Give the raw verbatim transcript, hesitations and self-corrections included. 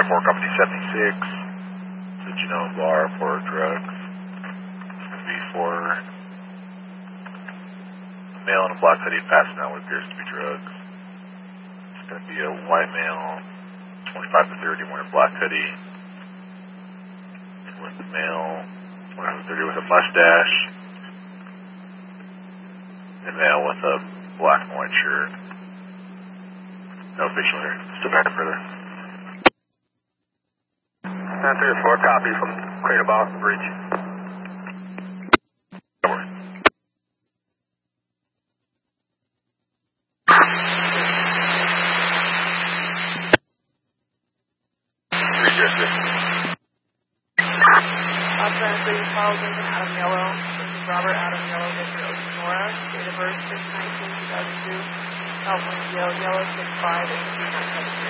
four, company seventy-six. The Genome bar for drugs. It's going to be for a male in a black hoodie passing out what appears to be drugs. It's going to be a white male, twenty-five to thirty, wearing a black hoodie. And with the male, twenty-five to thirty with a mustache. And male with a black and white shirt. No official here. Still back further. nine three four, copy from Crater Boston Bridge. Over. Three zero six. Oscar three, Charles Lincoln, Adam Yellow. This is Robert Adam Yellow, Victor Okinora. Date of birth six nineteen two thousand two. California Yellow, Yellow six five eight two nine seven three.